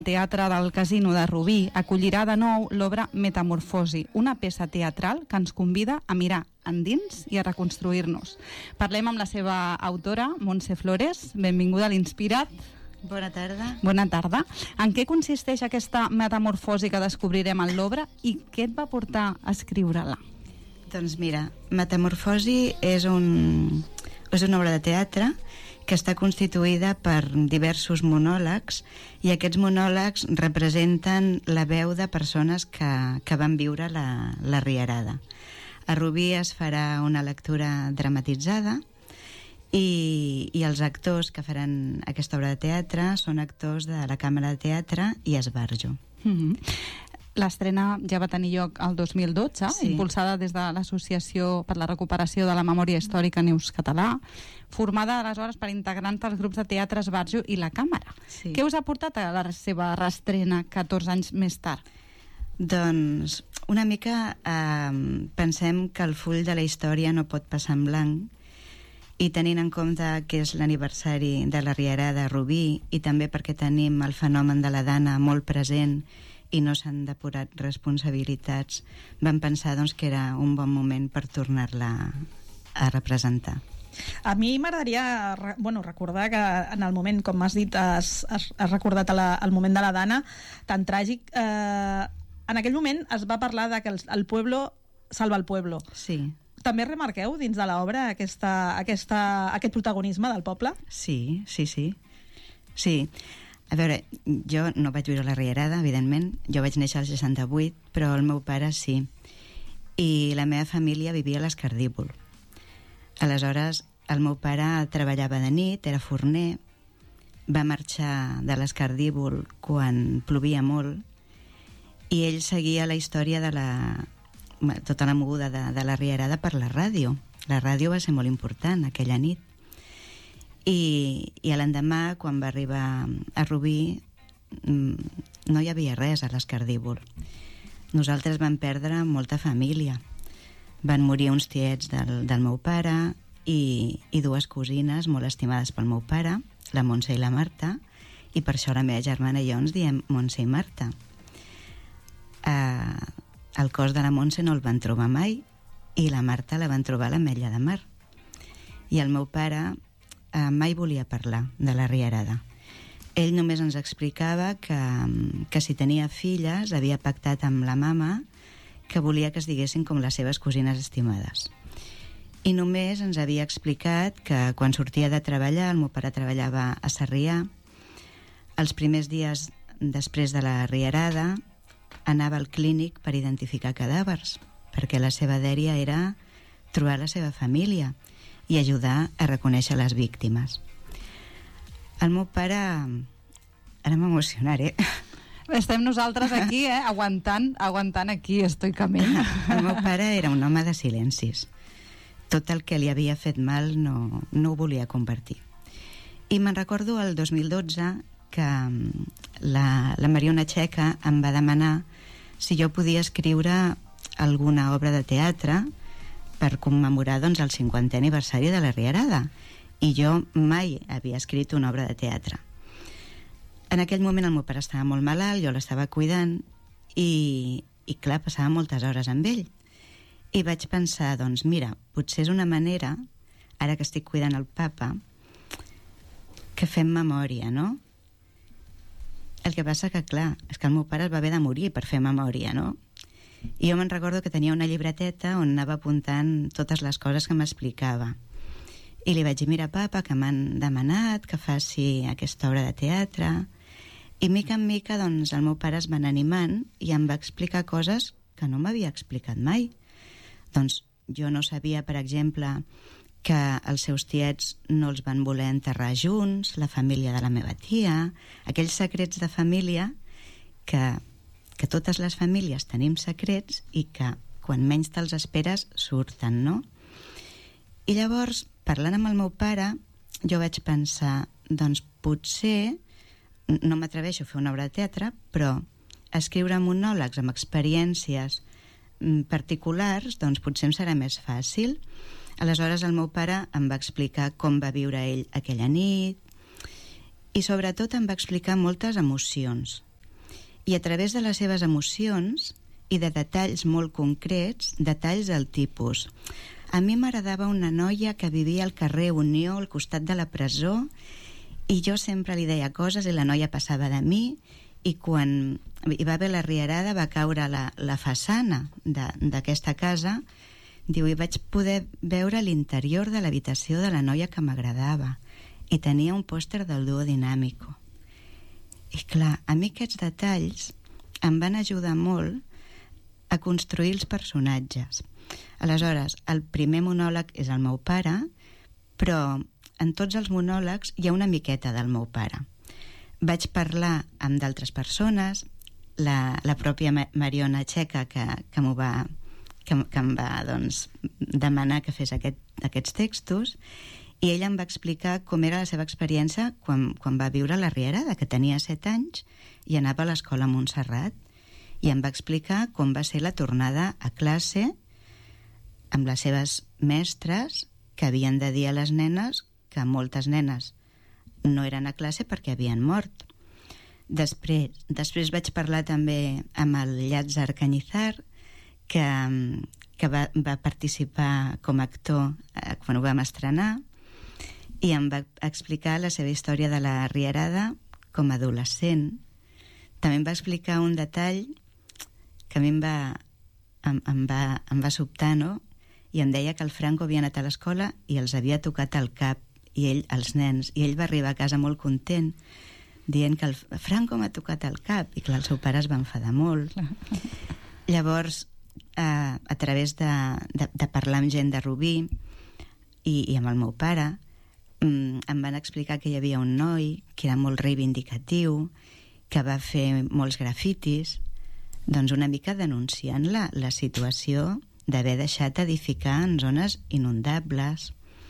Teatre del Casino de Rubí acollirà de nou l'obra Metamorfosi, una peça teatral que ens convida a mirar endins i a reconstruir-nos. Parlem amb la seva autora, Montse Flores. Benvinguda a l'Inspirat. Bona tarda. Bona tarda. En què consisteix aquesta metamorfosi que descobrirem en l'obra i què et va portar a escriure-la? Doncs mira, Metamorfosi és una obra de teatre que està constituïda per diversos monòlegs, i aquests monòlegs representen la veu de persones que van viure la Rierada. A Rubí es farà una lectura dramatitzada i els actors que faran aquesta obra de teatre són actors de la Càmera de Teatre i Esbarjo. L'estrena ja va tenir lloc el 2012, sí, impulsada des de l'Associació per la Recuperació de la Memòria Històrica Neus Català, formada aleshores per integrants dels grups de teatre Esbarjo i la Càmera. Sí. Què us ha portat a la seva reestrena 14 anys més tard? Doncs una mica pensem que el full de la història no pot passar en blanc, i tenint en compte que és l'aniversari de la Rierada a Rubí i també perquè tenim el fenomen de la Dana molt present i no s'han depurat responsabilitats, vam pensar doncs, que era un bon moment per tornar-la a representar. A mi m'agradaria recordar que en el moment, com m'has dit, has recordat el moment de la Dana, tan tràgic. En aquell moment es va parlar de que el pueblo salva el pueblo. Sí. També remarqueu dins de l'obra aquest protagonisme del poble? Sí. Sí. A veure, jo no vaig viure la Rierada, evidentment. Jo vaig néixer al 68, però el meu pare sí. I la meva família vivia a l'Escardíbol. Aleshores, el meu pare treballava de nit, era forner, va marxar de l'Escardíbol quan plovia molt, i ell seguia la història de tota la moguda de la Rierada per la ràdio. La ràdio va ser molt important aquella nit. I l'endemà, quan va arribar a Rubí, no hi havia res a l'Escardíbol. Nosaltres vam perdre molta família. Van morir uns tiets del meu pare i dues cosines molt estimades pel meu pare, la Montse i la Marta, i per això la meva germana i jo ens diem Montse i Marta. El cos de la Montse no el van trobar mai i la Marta la van trobar a l'Ametlla de Mar. I el meu pare mai volia parlar de la Rierada. Ell només ens explicava que si tenia filles havia pactat amb la mama que volia que es diguessin com les seves cosines estimades. I només ens havia explicat que quan sortia de treballar, el meu pare treballava a Sarrià, els primers dies després de la Rierada anava al clínic per identificar cadàvers, perquè la seva dèria era trobar la seva família i ajudar a reconèixer les víctimes. El meu pare... Ara m'emocionaré. Estem nosaltres aquí, aguantant aquí estoicament. El meu pare era un home de silencis. Tot el que li havia fet mal no ho volia compartir. I me'n recordo el 2012 que la Mariona Txeca em va demanar si jo podia escriure alguna obra de teatre per commemorar el 50è aniversari de la Rierada, i jo mai havia escrit una obra de teatre. En aquell moment el meu pare estava molt malalt, jo l'estava cuidant i clar, passava moltes hores amb ell, i vaig pensar, doncs mira, potser és una manera, ara que estic cuidant el papa, que fem memòria, no? El que passa que, clar, és que el meu pare es va haver de morir per fer memòria, no? I jo me'n recordo que tenia una llibreteta on anava apuntant totes les coses que m'explicava. I li vaig dir, mira, papa, que m'han demanat que faci aquesta obra de teatre. I mica en mica, doncs, el meu pare es va anar animant i em va explicar coses que no m'havia explicat mai. Doncs jo no sabia, per exemple, que els seus tiets no els van voler enterrar junts, la família de la meva tia, aquells secrets de família que totes les famílies tenim secrets i que quan menys te'ls esperes surten, no? I llavors, parlant amb el meu pare, jo vaig pensar, doncs potser no m'atreveixo a fer una obra de teatre, però escriure monòlegs amb experiències particulars, doncs potser em serà més fàcil. Aleshores el meu pare em va explicar com va viure ell aquella nit i sobretot em va explicar moltes emocions i a través de les seves emocions i de detalls molt concrets, detalls del tipus. A mi m'agradava una noia que vivia al carrer Unió, al costat de la presó, i jo sempre li deia coses i la noia passava de mi, i quan hi va haver la rierada va caure la façana d'aquesta casa, diu, i vaig poder veure l'interior de l'habitació de la noia que m'agradava, i tenia un pòster del Dúo Dinámico. I clar, a mi aquests detalls em van ajudar molt a construir els personatges. Aleshores, el primer monòleg és el meu pare, però en tots els monòlegs hi ha una miqueta del meu pare. Vaig parlar amb d'altres persones, la pròpia Mariona Txeca, que em va doncs, demanar que fes aquests textos, i ella em va explicar com era la seva experiència quan va viure la rierada, que tenia 7 anys i anava a l'escola a Montserrat, i em va explicar com va ser la tornada a classe amb les seves mestres, que havien de dir a les nenes que moltes nenes no eren a classe perquè havien mort. Després vaig parlar també amb el Llàtzer Cañizar, que va participar com a actor quan ho vam estrenar, i em va explicar la seva història de la rierada com a adolescent. També em va explicar un detall que a mi em va sobtar, no? I em deia que el Franco havia anat a l'escola i els havia tocat al cap, i ell, els nens, i ell va arribar a casa molt content, dient que el Franco m'ha tocat al cap, i clar, el seu pare es va enfadar molt. Llavors, a través de parlar amb gent de Rubí i amb el meu pare, em van explicar que hi havia un noi que era molt reivindicatiu, que va fer molts grafitis, doncs una mica denunciant la situació d'haver deixat edificar en zones inundables.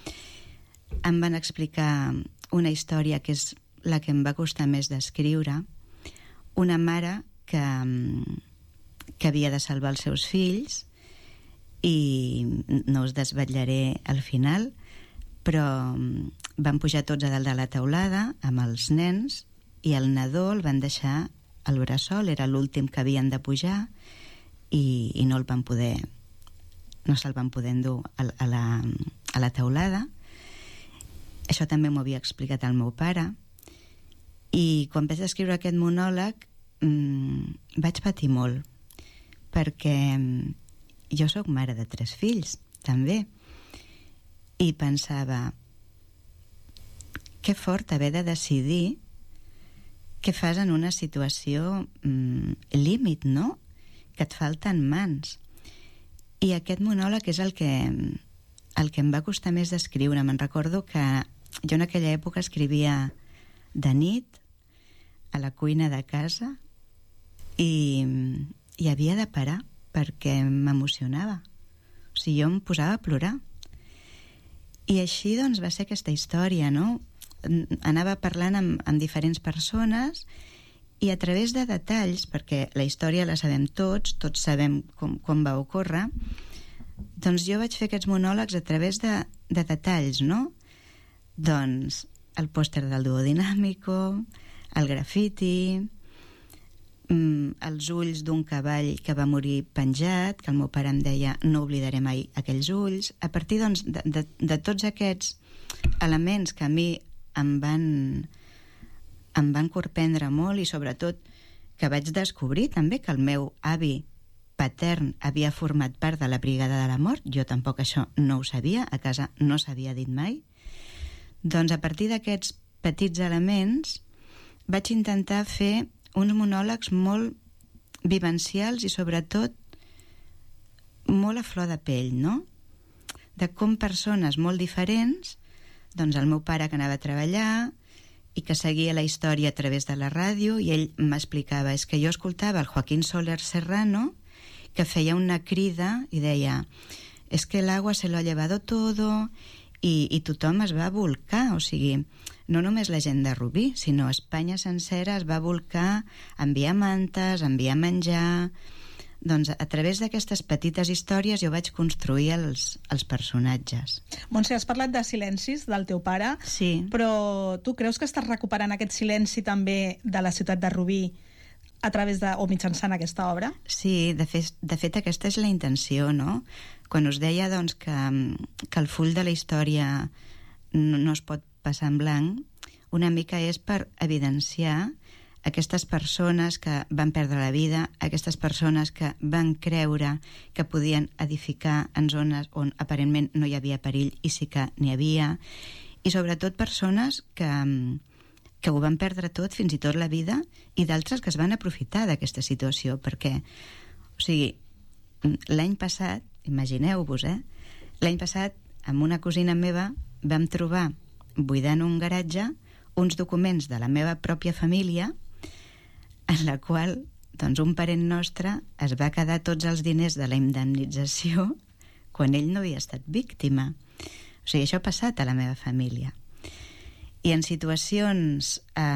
Em van explicar una història que és la que em va costar més d'escriure, una mare que havia de salvar els seus fills, i no us desvetllaré al final, però van pujar tots a dalt de la teulada amb els nens, i el nadó el van deixar al bressol, era l'últim que havien de pujar, i no se'l van poder endur a la teulada. Això també m'ho havia explicat el meu pare, i quan vaig escriure aquest monòleg vaig patir molt, perquè jo sóc mare de 3 fills també, i pensava que fort haver de decidir què fas en una situació límit, no? Que et falten mans. I aquest monòleg és el que em va costar més d'escriure. Me'n recordo que jo en aquella època escrivia de nit, a la cuina de casa, i havia de parar perquè m'emocionava. O sigui, jo em posava a plorar. I així doncs va ser aquesta història, no? Anava parlant amb diferents persones, i a través de detalls, perquè la història la sabem tots sabem com va ocórrer, doncs jo vaig fer aquests monòlegs a través de detalls, no? Doncs el pòster del Dúo Dinámico, el grafiti, els ulls d'un cavall que va morir penjat, que el meu pare em deia no oblidaré mai aquells ulls. A partir doncs, de tots aquests elements que a mi em van corprendre molt, i sobretot que vaig descobrir també que el meu avi patern havia format part de la Brigada de la Mort, jo tampoc això no ho sabia, a casa no s'havia dit mai. Doncs a partir d'aquests petits elements vaig intentar fer uns monòlegs molt vivencials i sobretot molt a flor de pell, no? De com persones molt diferents, doncs el meu pare que anava a treballar i que seguia la història a través de la ràdio, i ell m'explicava, és que jo escoltava el Joaquín Soler Serrano, que feia una crida i deia, és que el agua se lo ha llevado todo, i tothom es va volcar, o sigui, no només la gent de Rubí, sinó Espanya sencera es va volcar, enviar mantes, enviar menjar. Doncs a través d'aquestes petites històries jo vaig construir els personatges. Montse, has parlat de silencis del teu pare, sí. Però tu creus que estàs recuperant aquest silenci també de la ciutat de Rubí a través de, o mitjançant aquesta obra? Sí, de fet aquesta és la intenció, no? Quan us deia doncs, que el full de la història no es pot passar en blanc, una mica és per evidenciar aquestes persones que van perdre la vida, aquestes persones que van creure que podien edificar en zones on aparentment no hi havia perill i sí que n'hi havia, i sobretot persones que ho van perdre tot, fins i tot la vida, i d'altres que es van aprofitar d'aquesta situació, perquè, o sigui, l'any passat, imagineu-vos, l'any passat, amb una cosina meva, vam trobar, buidant un garatge, uns documents de la meva pròpia família, en la qual, doncs, un parent nostre es va quedar tots els diners de la indemnització quan ell no havia estat víctima. O sigui, això ha passat a la meva família. I en situacions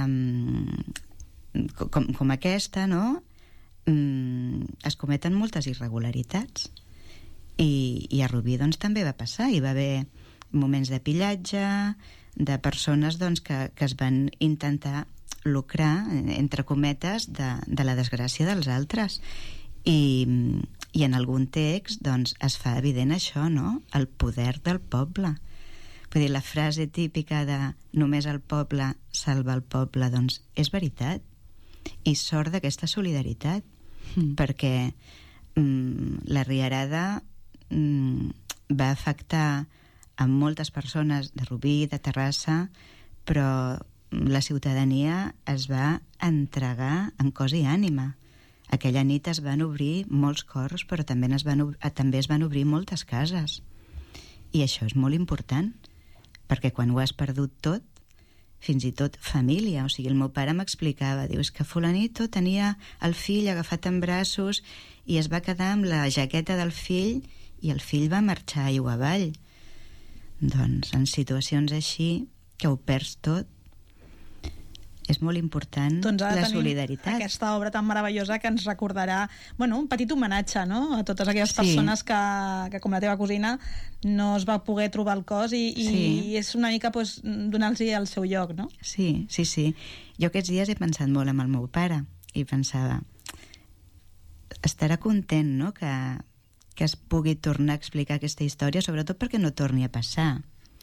com aquesta, no?, es cometen moltes irregularitats. I a Rubí doncs, també va passar. Hi va haver moments de pillatge, de persones doncs, que es van intentar lucrar, entre cometes, de la desgràcia dels altres. I en algun text doncs, es fa evident això, no?, el poder del poble. Vull dir, la frase típica de només el poble salva el poble, doncs és veritat. I sort d'aquesta solidaritat, perquè la riarada va afectar a moltes persones de Rubí, de Terrassa, però la ciutadania es va entregar en cos i ànima. Aquella nit es van obrir molts cors, però també es van obrir moltes cases. I això és molt important, perquè quan ho has perdut tot, fins i tot família, o sigui, el meu pare m'explicava, diu, és que fulanito tenia el fill agafat en braços i es va quedar amb la jaqueta del fill i el fill va marxar aigua avall. Doncs en situacions així, que ho perds tot, és molt important la solidaritat. Aquesta obra tan meravellosa que ens recordarà, bueno, un petit homenatge, no?, a totes aquelles persones que com la teva cosina no es va poder trobar el cos i és una mica pues, donar-los el seu lloc, no? Sí. Jo aquests dies he pensat molt amb el meu pare i pensava, estarà content, no?, que es pugui tornar a explicar aquesta història, sobretot perquè no torni a passar.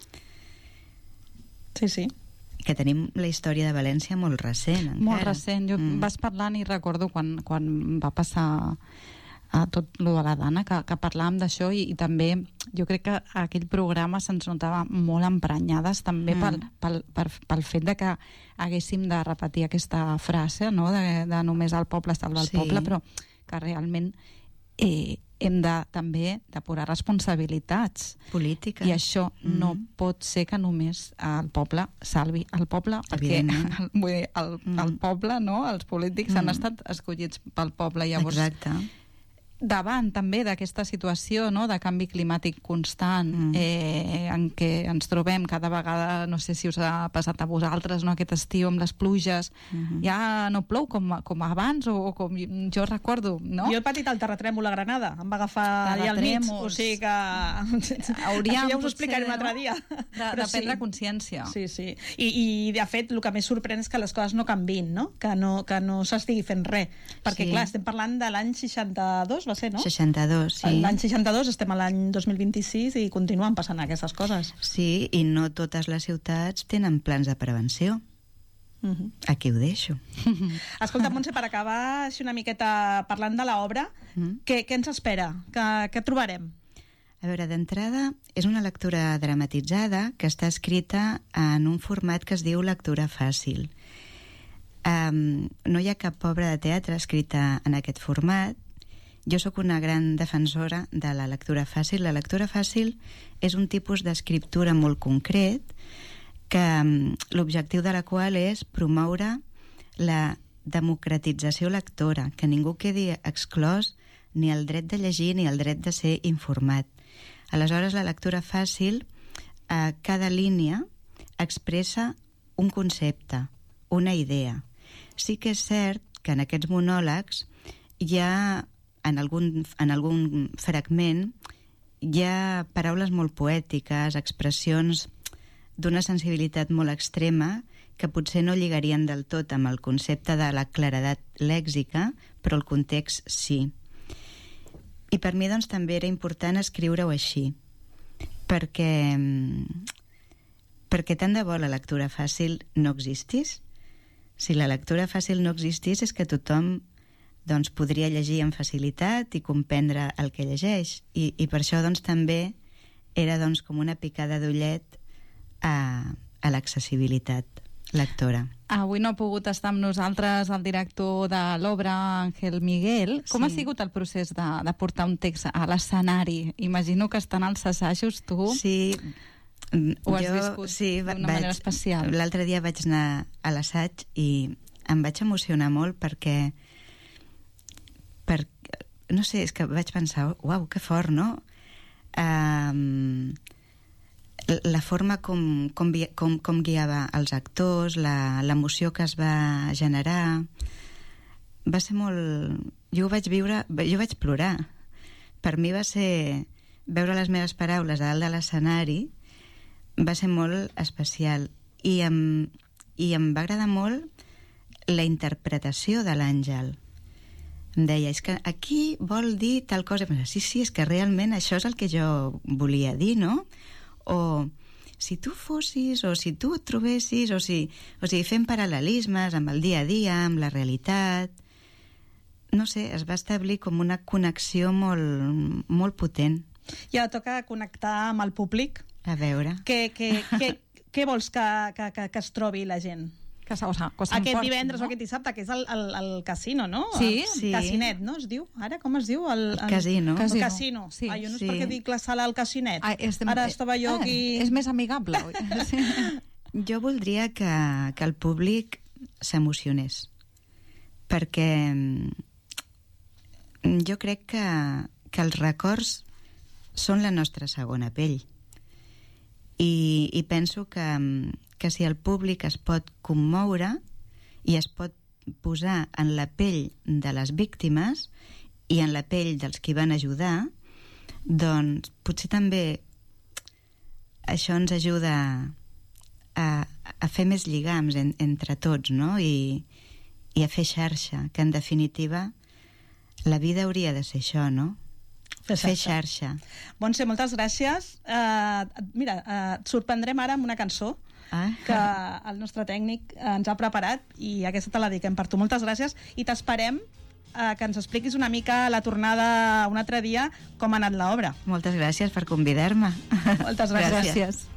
Sí. Que tenim la història de València molt recent, encara. Molt recent. Jo vas parlant i recordo quan va passar a tot lo de la Dana, que parlàvem d'això i també jo crec que aquell programa se'ns notava molt emprenyades també pel fet de que haguéssim de repetir aquesta frase, no?, de només el poble salva el poble, però que realment hem de també depurar responsabilitats polítiques. I això no pot ser que només el poble salvi el poble, perquè el poble, no?, els polítics han estat escollits pel poble. Llavors, exacte. Davant també d'aquesta situació, no?, de canvi climàtic constant en què ens trobem cada vegada, no sé si us ha passat a vosaltres, no?, aquest estiu amb les pluges, ja no plou com abans o com jo recordo, no? Jo he patit el terratrèmol a Granada, em va agafar allà al mig, o sigui que hauríem, ja us ho explicaré un altre dia. De prendre consciència. Sí. I de fet el que més sorprèn és que les coses no canvin, no?, que no s'estigui fent res, perquè clar, estem parlant de l'any 62, va ser, no? 62, sí. L'any 62, estem a l'any 2026 i continuen passant aquestes coses. Sí, i no totes les ciutats tenen plans de prevenció. Aquí ho deixo. Escolta, Montse, per acabar així una miqueta parlant de l'obra, què ens espera? Què trobarem? A veure, d'entrada, és una lectura dramatitzada que està escrita en un format que es diu lectura fàcil. No hi ha cap obra de teatre escrita en aquest format. Jo sóc una gran defensora de la lectura fàcil. La lectura fàcil és un tipus d'escriptura molt concret que l'objectiu de la qual és promoure la democratització lectora, que ningú quedi exclòs ni el dret de llegir ni el dret de ser informat. Aleshores, la lectura fàcil, a cada línia expressa un concepte, una idea. Sí que és cert que en aquests monòlegs hi ha en algun fragment hi ha paraules molt poètiques, expressions d'una sensibilitat molt extrema que potser no lligarien del tot amb el concepte de la claredat lèxica, però el context sí. I per mi doncs també era important escriure-ho així, perquè tant de bo la lectura fàcil no existís. Si la lectura fàcil no existís és que tothom doncs, podria llegir amb facilitat i comprendre el que llegeix. I per això doncs, també era doncs, com una picada d'ullet a l'accessibilitat lectora. Avui no ha pogut estar amb nosaltres el director de l'obra, Ángel Miguel. Com ha sigut el procés de portar un text a l'escenari? Imagino que estan als assajos, tu. Sí. Ho has viscut d'una manera especial. L'altre dia vaig anar a l'assaig i em vaig emocionar molt perquè no sé, és que vaig pensar, uau, que fort, no? La forma com guiava els actors, l'emoció que es va generar, va ser molt... Jo ho vaig viure, jo vaig plorar. Per mi va ser veure les meves paraules a dalt de l'escenari, va ser molt especial. I em va agradar molt la interpretació de l'Àngel. Em deia, és que aquí vol dir tal cosa. Sí, és que realment això és el que jo volia dir, no? O si tu fossis, o si tu et trobessis, o sigui, fent paral·lelismes amb el dia a dia, amb la realitat. No sé, es va establir com una connexió molt, molt potent. I ara toca connectar amb el públic. A veure. Què vols que es trobi la gent? Aquest divendres o aquest dissabte, que és el casino, no? Sí. Casinet, no? Es diu? Ara, com es diu? El casino. El casino. Sí. Jo no és perquè dic la sala al casinet. Ara estava jo aquí... És més amigable. Sí. Jo voldria que el públic s'emocionés, perquè jo crec que els records són la nostra segona pell. I penso que si el públic es pot commoure i es pot posar en la pell de les víctimes i en la pell dels qui van ajudar, doncs potser també això ens ajuda a fer més lligams entre tots, no? I a fer xarxa, que en definitiva la vida hauria de ser això, no? Fer xarxa. Montse, moltes gràcies. Mira, et sorprendrem ara amb una cançó que el nostre tècnic ens ha preparat i aquesta te la dediquem per tu. Moltes gràcies i t'esperem que ens expliquis una mica la tornada un altre dia, com ha anat l'obra. Moltes gràcies per convidar-me. Moltes gràcies.